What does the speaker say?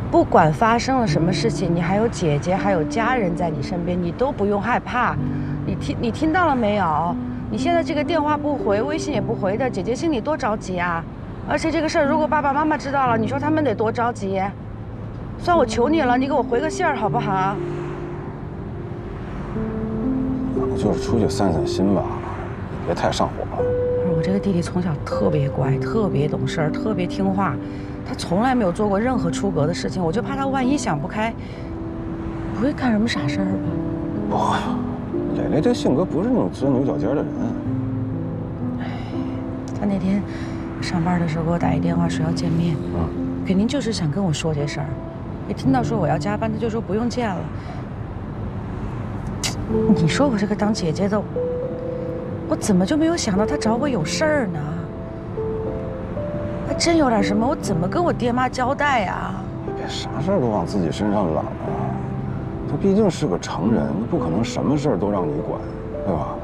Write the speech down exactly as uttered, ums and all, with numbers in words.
不管发生了什么事情，你还有姐姐，还有家人在你身边，你都不用害怕。你听，你听到了没有？你现在这个电话不回，微信也不回的，姐姐心里多着急啊！而且这个事儿，如果爸爸妈妈知道了，你说他们得多着急？算我求你了，你给我回个信儿好不好？ 我就是出去散散心吧，别太上火了。 我这个弟弟从小特别乖，特别懂事儿，特别听话，他从来没有做过任何出格的事情，我就怕他万一想不开，不会干什么傻事儿吧？ 不会，蕾蕾这性格不是那种钻牛角尖的人。 哎，他那天上班的时候给我打一电话说要见面，嗯，肯定就是想跟我说这事儿。一听到说我要加班，他就说不用见了。你说我这个当姐姐的，我怎么就没有想到他找我有事儿呢？他真有点什么，我怎么跟我爹妈交代呀？ 你别啥事儿都往自己身上揽啊！他毕竟是个成人，不可能什么事儿都让你管，对吧？